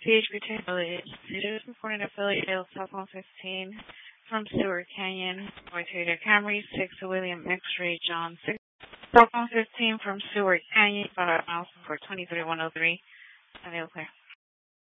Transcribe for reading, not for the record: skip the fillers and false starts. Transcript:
CHP Village. It is reporting a failure of cell phone 15 from Stewart Canyon, Toyota Camry 6 William X-Ray John 6. Cell phone 15 from Stewart Canyon, 5 miles for 23103. And they'll clear.